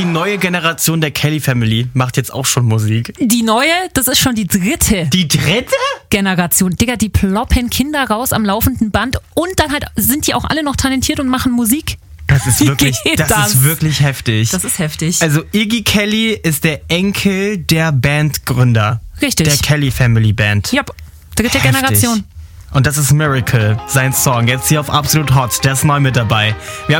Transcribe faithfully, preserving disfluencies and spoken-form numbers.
die neue Generation der Kelly Family macht jetzt auch schon Musik. Die neue, das ist schon die dritte. Die dritte? Generation. Digga, die ploppen Kinder raus am laufenden Band und dann halt sind die auch alle noch talentiert und machen Musik. Das ist wirklich, das, das ist wirklich heftig. Das ist heftig. Also Iggy Kelly ist der Enkel der Bandgründer. Richtig. Der Kelly Family Band. Ja, dritte Heftig. Generation. Und das ist Miracle, sein Song. Jetzt hier auf Absolut Hot. Der ist neu mit dabei. Wir haben